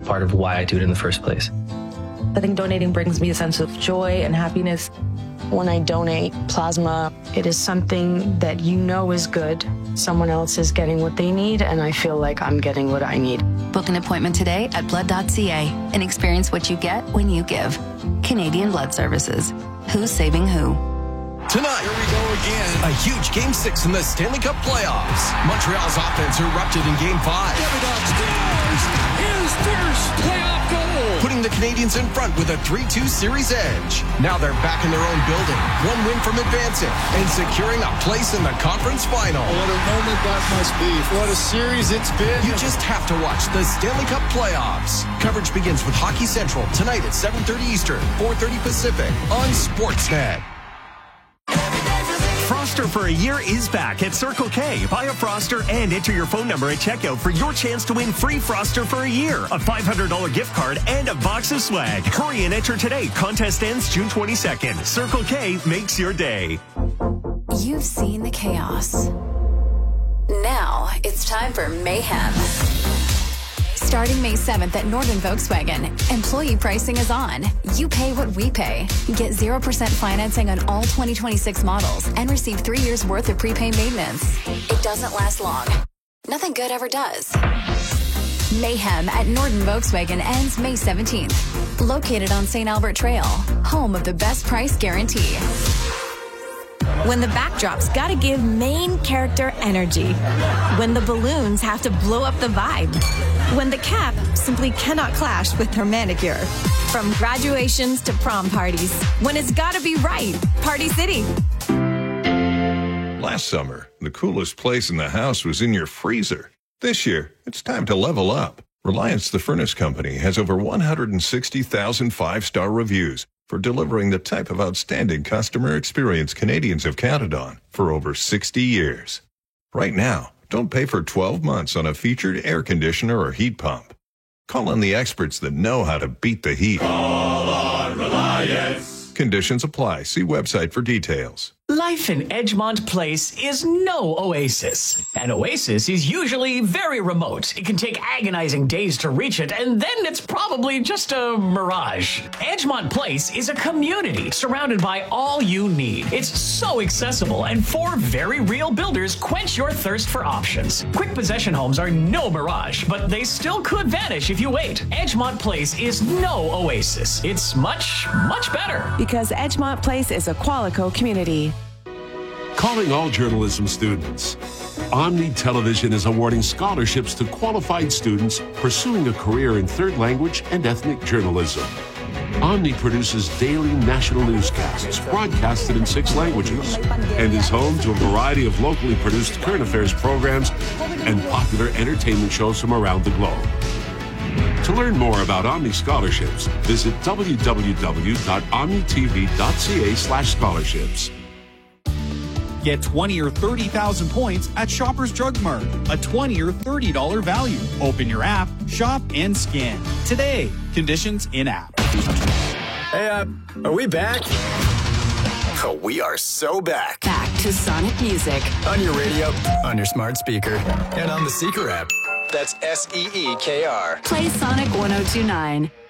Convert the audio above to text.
part of why I do it in the first place. I think donating brings me a sense of joy and happiness. When I donate plasma, it is something that you know is good. Someone else is getting what they need, and I feel like I'm getting what I need. Book an appointment today at blood.ca and experience what you get when you give. Canadian Blood Services. Who's saving who? Tonight, here we go again. A huge Game 6 in the Stanley Cup playoffs. Montreal's offense erupted in Game 5. Davidoff scores his first playoff goal, putting the Canadians in front with a 3-2 series edge. Now they're back in their own building, one win from advancing and securing a place in the conference final. What a moment that must be. What a series it's been. You just have to watch the Stanley Cup playoffs. Coverage begins with Hockey Central tonight at 7:30 Eastern, 4:30 Pacific on Sportsnet. Froster for a Year is back at Circle K. Buy a Froster and enter your phone number at checkout for your chance to win free Froster for a year, a $500 gift card, and a box of swag. Hurry and enter today. Contest ends June 22nd. Circle K makes your day. You've seen the chaos. Now it's time for mayhem. Starting May 7th at Norden Volkswagen, employee pricing is on. You pay what we pay. Get 0% financing on all 2026 models and receive 3 years worth of prepaid maintenance. It doesn't last long. Nothing good ever does. Mayhem at Norden Volkswagen ends May 17th. Located on St. Albert Trail, home of the best price guarantee. When the backdrop's gotta give main character energy. When the balloons have to blow up the vibe. When the cap simply cannot clash with her manicure. From graduations to prom parties. When it's gotta be right. Party City. Last summer, the coolest place in the house was in your freezer. This year, it's time to level up. Reliance the Furnace Company has over 160,000 five-star reviews for delivering the type of outstanding customer experience Canadians have counted on for over 60 years. Right now, don't pay for 12 months on a featured air conditioner or heat pump. Call on the experts that know how to beat the heat. Call on Reliance. Conditions apply. See website for details. Life in Edgemont Place is no oasis. An oasis is usually very remote. It can take agonizing days to reach it, and then it's probably just a mirage. Edgemont Place is a community surrounded by all you need. It's so accessible, and 4 very real builders quench your thirst for options. Quick possession homes are no mirage, but they still could vanish if you wait. Edgemont Place is no oasis. It's much, much better. Because Edgemont Place is a Qualico community. Calling all journalism students. Omni Television is awarding scholarships to qualified students pursuing a career in third language and ethnic journalism. Omni produces daily national newscasts broadcasted in 6 languages and is home to a variety of locally produced current affairs programs and popular entertainment shows from around the globe. To learn more about Omni scholarships, visit www.omnitv.ca/scholarships. Get 20 or 30,000 points at Shoppers Drug Mart. A $20 or $30 value. Open your app, shop, and scan. Today. Conditions in app. Hey, are we back? Oh, we are so back. Back to Sonic Music. On your radio, on your smart speaker, and on the Seeker app. That's SEEKR. Play Sonic 102.9.